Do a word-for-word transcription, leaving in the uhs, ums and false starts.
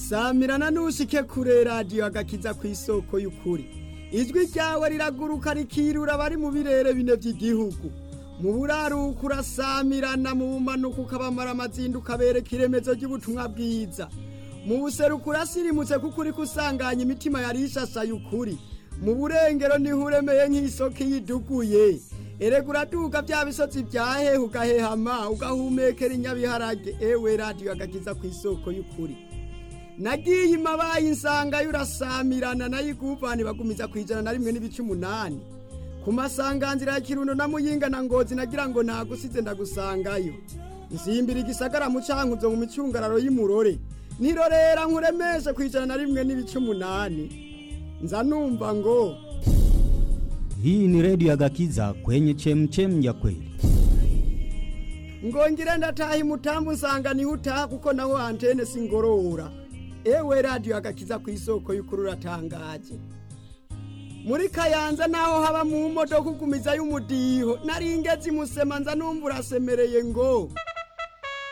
samirana nushike kure radio agakiza kw'isoko y'ukuri. Ijwi ryawe riraguruka rikirura bari mu birere bine vy'igihugu. Mu buraruko urasamirana, mu bumanuko ukabamara amazinduka bereka iremezo ry'ubutumwa bwiza. Mu buseruko urasirimutse kuko uri kusanganya imitima yari ishashaye ukuri. Mu burengero niho uremeye nk'isoko yiduguye. Erega uraduka vya bisozi vyaheha ugahehama ugahumekera inyabiharage. Ewe radio agakiza kw'isoko y'ukuri. Nagiye imabaye insanga yurasamirana nayo iguvani bagumiza kwijana na rimwe n'ibice umunani. Ku masanganzira ya Kirundo na Muyinga na Ngozi nagira ngo nagusize ndagusangayo. Nsimbira igisagara mu cankuzo mu micungararo y'Imurore. Nirorera nkuremeshe kwijana na rimwe n'ibice umunani. Nza numva ngo hii ni Radio Agakiza kwenye chemchem ya kweli. Ngongire ndatahi mutambu nsanga ni utaha kuko naho antene singorora. Ewe Radio Agakiza kw'isoko y'ukuri uratangaje. Muri Kayanza naho haba mu modoka kugumiza y'umudiho naringeze musema nza numva urasemereye ngo